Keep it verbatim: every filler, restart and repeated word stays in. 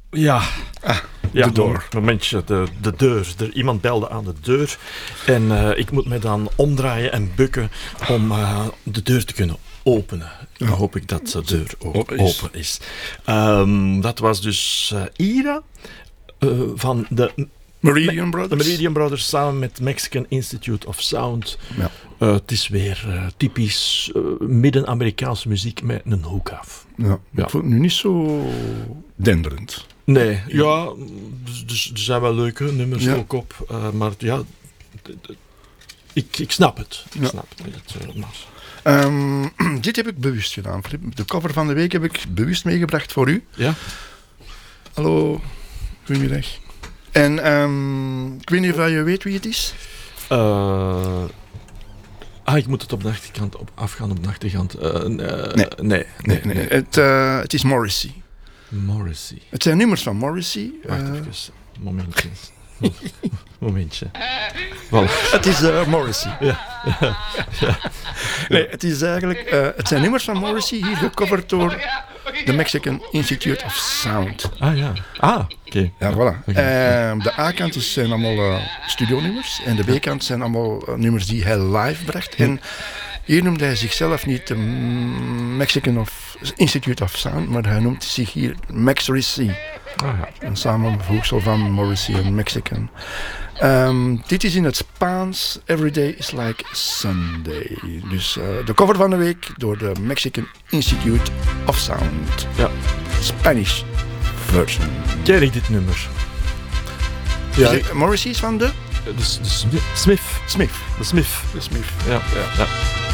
Ja. Ah, ja, de door. Momentje, de, de deur. Er, iemand belde aan de deur. En uh, ik moet me dan omdraaien en bukken om uh, de deur te kunnen openen. Dan hoop ik dat de deur ook open is. Open is. Um, dat was dus uh, Ira uh, van de... Meridian Brothers. De Meridian Brothers samen met Mexican Institute of Sound. Ja. Uh, het is weer uh, typisch uh, Midden-Amerikaanse muziek met een hoek af. Ja, ja. Ik vond het nu niet zo denderend. Nee, ja, dus er zijn wel leuke nummers ja. ook op. Uh, maar ja, d- d- ik, ik snap het. Ik ja. snap het. het uh, maar. Um, dit heb ik bewust gedaan, Flip. De cover van de week heb ik bewust meegebracht voor u. Ja. Hallo, goedemiddag. En um, ik weet niet of je weet wie het is. Uh, ah, ik moet het op de achterkant op, afgaan op de achterkant. Uh, uh, nee. Nee, nee, nee, nee. nee. Het, uh, het is Morrissey. Morrissey. Het zijn nummers van Morrissey. Wacht uh, even, momentje. Momentje. Voilà. Het is uh, Morrissey. Ja. Ja. Ja. Nee, het is eigenlijk... Uh, het zijn nummers van Morrissey, hier gecoverd door de Mexican Institute of Sound. Ah ja. Ah, oké. Okay. Ja, voilà. Okay. Uh, de A-kant is, zijn allemaal uh, studionummers en de B-kant zijn allemaal uh, nummers die hij live bracht. Ja. En hier noemde hij zichzelf niet de Mexican of Institute of Sound, maar hij noemt zich hier Maxrissey. Ah, ja. Een samenvoegsel van Morrissey en Mexican. Um, dit is in het Spaans. Every day is like Sunday. Dus uh, de cover van de week door de Mexican Institute of Sound. Ja. Spanish version. Ken ik dit nummer? Ja. De, Morrissey is van de? De, de, de Smith. Smith. De Smith. De Smith. Ja, ja, ja.